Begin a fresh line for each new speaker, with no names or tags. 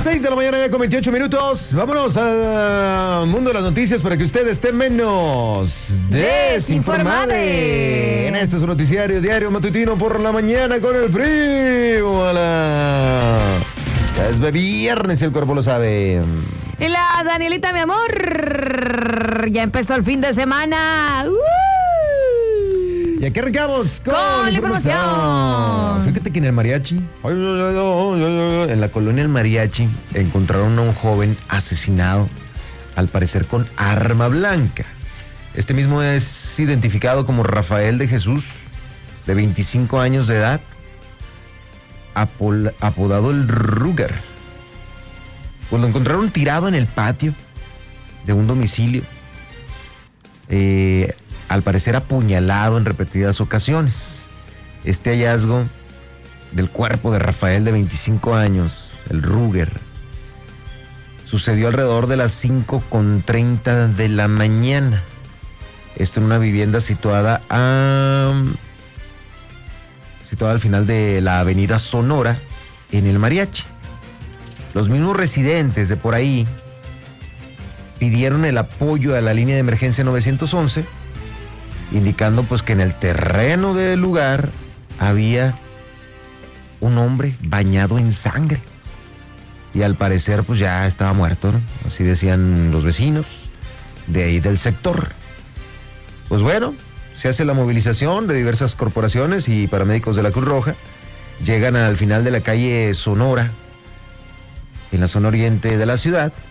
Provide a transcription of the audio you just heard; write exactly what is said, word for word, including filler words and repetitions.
seis de la mañana ya con veintiocho minutos. Vámonos al mundo de las noticias para que usted esté menos desinformado. En este es su noticiario diario matutino por la mañana con el primo. Hola. Ya es viernes y el cuerpo lo sabe.
Y la Danielita, mi amor, ya empezó el fin de semana. ¡Uh!
Y aquí arrancamos con,
con la información. información.
Fíjate que en el mariachi, en la colonia El Mariachi, encontraron a un joven asesinado, al parecer con arma blanca. Este mismo es identificado como Rafael de Jesús, de veinticinco años de edad, apodado el Ruger. Pues lo encontraron tirado en el patio de un domicilio. Eh... al parecer apuñalado en repetidas ocasiones. Este hallazgo del cuerpo de Rafael de veinticinco años, el Ruger, sucedió alrededor de las cinco con treinta de la mañana. Esto en una vivienda situada a, situada al final de la avenida Sonora, en El Mariachi. Los mismos residentes de por ahí pidieron el apoyo a la línea de emergencia nueve once, indicando pues que en el terreno del lugar había un hombre bañado en sangre y al parecer pues ya estaba muerto, ¿no? Así decían los vecinos de ahí del sector. Pues bueno, se hace la movilización de diversas corporaciones y paramédicos de la Cruz Roja. Llegan al final de la calle Sonora, en la zona oriente de la ciudad,